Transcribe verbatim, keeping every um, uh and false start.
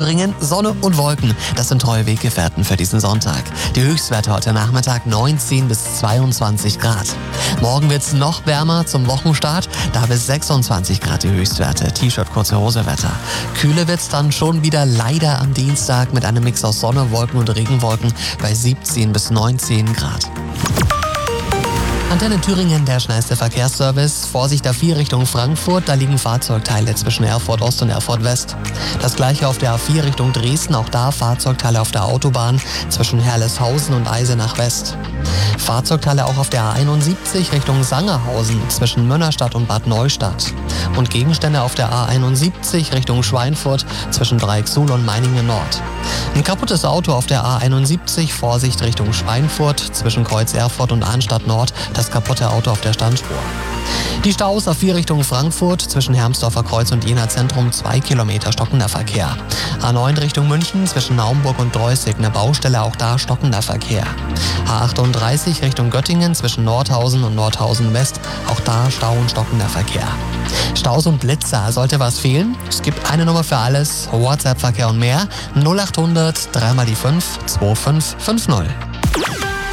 Thüringen Sonne und Wolken. Das sind treue Weggefährten für diesen Sonntag. Die Höchstwerte heute Nachmittag neunzehn bis zweiundzwanzig Grad. Morgen wird es noch wärmer zum Wochenstart. Da bis sechsundzwanzig Grad die Höchstwerte. T-Shirt, kurze Hose Wetter. Kühle wird es dann schon wieder leider am Dienstag mit einem Mix aus Sonne, Wolken und Regenwolken bei siebzehn bis neunzehn Grad. Antenne Thüringen, der schnellste Verkehrsservice. Vorsicht A vier Richtung Frankfurt, da liegen Fahrzeugteile zwischen Erfurt Ost und Erfurt West. Das gleiche auf der A vier Richtung Dresden, auch da Fahrzeugteile auf der Autobahn zwischen Herleshausen und Eisenach West. Fahrzeugteile auch auf der A einundsiebzig Richtung Sangerhausen zwischen Mönnerstadt und Bad Neustadt. Und Gegenstände auf der A einundsiebzig Richtung Schweinfurt zwischen Dreiecksuhl und Meiningen Nord. Ein kaputtes Auto auf der A einundsiebzig, Vorsicht Richtung Schweinfurt zwischen Kreuz Erfurt und Arnstadt Nord, das kaputte Auto auf der Standspur. Die Staus A vier Richtung Frankfurt zwischen Hermsdorfer Kreuz und Jena Zentrum, zwei Kilometer stockender Verkehr. A neun Richtung München zwischen Naumburg und Dreußig, eine Baustelle, auch da stockender Verkehr. A achtunddreißig Richtung Göttingen zwischen Nordhausen und Nordhausen West, auch da Stau und stockender Verkehr. Staus und Blitzer, sollte was fehlen? Es gibt eine Nummer für alles, WhatsApp-Verkehr und mehr, null acht hundert drei mal die fünf zwei fünf fünf null.